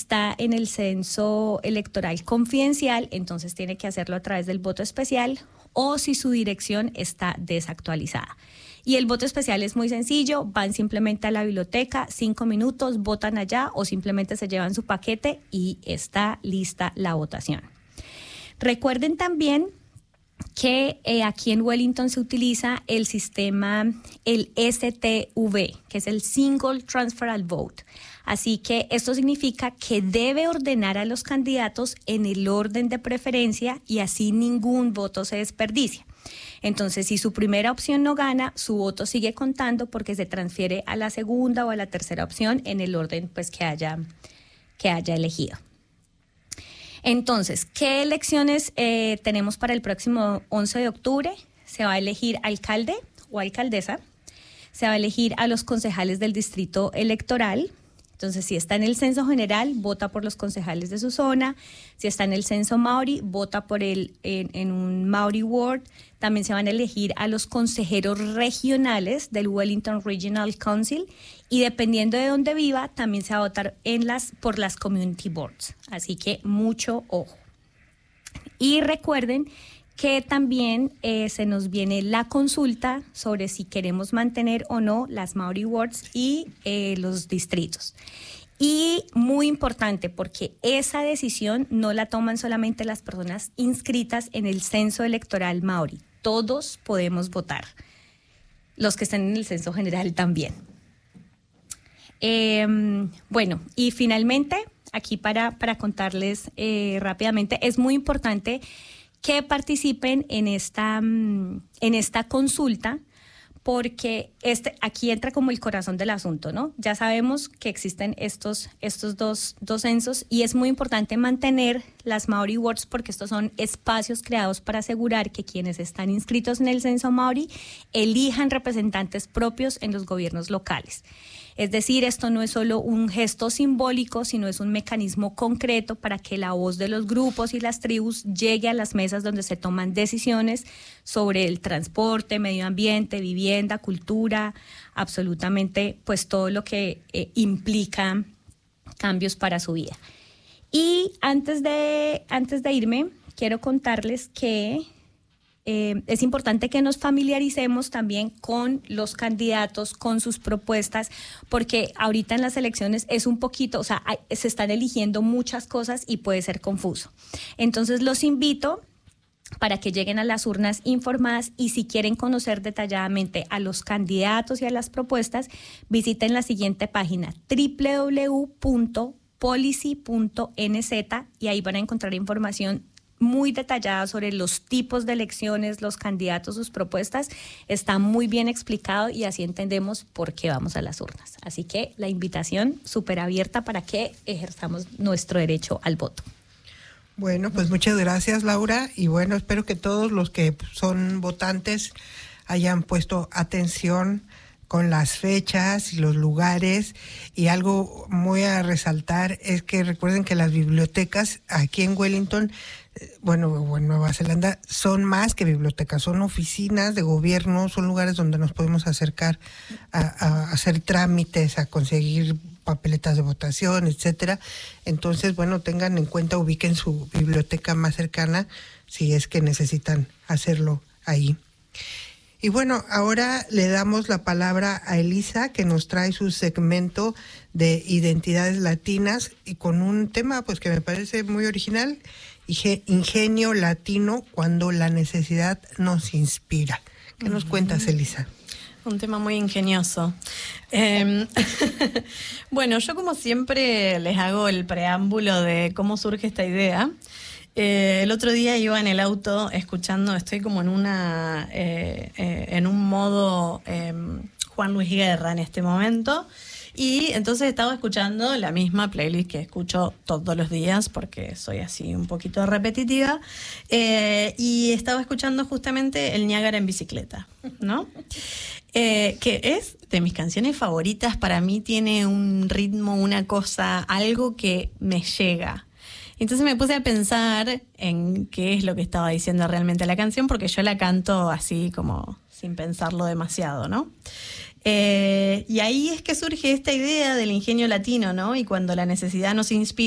está en el censo electoral confidencial, entonces tiene que hacerlo a través del voto especial, o si su dirección está desactualizada. Y el voto especial es muy sencillo, van simplemente a la biblioteca, 5 minutos, votan allá o simplemente se llevan su paquete y está lista la votación. Recuerden también que aquí en Wellington se utiliza el sistema, el STV, que es el Single Transferal Vote. Así que esto significa que debe ordenar a los candidatos en el orden de preferencia y así ningún voto se desperdicia. Entonces, si su primera opción no gana, su voto sigue contando porque se transfiere a la segunda o a la tercera opción en el orden pues, que haya elegido. Entonces, ¿qué elecciones tenemos para el próximo 11 de octubre? Se va a elegir alcalde o alcaldesa, se va a elegir a los concejales del distrito electoral. Entonces, si está en el censo general, vota por los concejales de su zona. Si está en el censo Maori, vota por en un Maori Ward. También se van a elegir a los consejeros regionales del Wellington Regional Council. Y dependiendo de dónde viva, también se va a votar por las Community Boards. Así que mucho ojo. Y recuerden que también se nos viene la consulta sobre si queremos mantener o no las Maori Wards y los distritos. Y muy importante, porque esa decisión no la toman solamente las personas inscritas en el censo electoral Maori. Todos podemos votar, los que están en el censo general también. Bueno, y finalmente, aquí para contarles rápidamente, es muy importante que participen en esta consulta, porque aquí entra como el corazón del asunto, ¿no? Ya sabemos que existen estos dos censos y es muy importante mantener las Maori Wards porque estos son espacios creados para asegurar que quienes están inscritos en el censo Maori elijan representantes propios en los gobiernos locales. Es decir, esto no es solo un gesto simbólico, sino es un mecanismo concreto para que la voz de los grupos y las tribus llegue a las mesas donde se toman decisiones sobre el transporte, medio ambiente, vivienda, cultura, absolutamente pues todo lo que implica cambios para su vida. Y antes de irme, quiero contarles que es importante que nos familiaricemos también con los candidatos, con sus propuestas, porque ahorita en las elecciones es un poquito, o sea, se están eligiendo muchas cosas y puede ser confuso. Entonces los invito para que lleguen a las urnas informadas y si quieren conocer detalladamente a los candidatos y a las propuestas, visiten la siguiente página www.policy.nz y ahí van a encontrar información muy detallada sobre los tipos de elecciones, los candidatos, sus propuestas. Está muy bien explicado y así entendemos por qué vamos a las urnas. Así que la invitación súper abierta para que ejerzamos nuestro derecho al voto. Bueno, pues muchas gracias, Laura. Y bueno, espero que todos los que son votantes hayan puesto atención con las fechas y los lugares. Y algo muy a resaltar es que recuerden que las bibliotecas aquí en Wellington, bueno, en Nueva Zelanda, son más que bibliotecas, son oficinas de gobierno, son lugares donde nos podemos acercar a hacer trámites, a conseguir papeletas de votación, etcétera. Entonces, bueno, tengan en cuenta, ubiquen su biblioteca más cercana si es que necesitan hacerlo ahí. Y bueno, ahora le damos la palabra a Elisa, que nos trae su segmento de identidades latinas y con un tema pues que me parece muy original, ingenio latino cuando la necesidad nos inspira. ¿Qué nos cuentas, Elisa? Un tema muy ingenioso. Bueno, yo como siempre les hago el preámbulo de cómo surge esta idea. El otro día iba en el auto escuchando, estoy como en un modo Juan Luis Guerra en este momento, y entonces estaba escuchando la misma playlist que escucho todos los días porque soy así un poquito repetitiva, y estaba escuchando justamente el Niágara en bicicleta, ¿no? Que es de mis canciones favoritas. Para mí tiene un ritmo, una cosa, algo que me llega. Entonces me puse a pensar en qué es lo que estaba diciendo realmente la canción, porque yo la canto así como sin pensarlo demasiado, ¿no? Y ahí es que surge esta idea del ingenio latino, ¿no? Y cuando la necesidad nos inspira.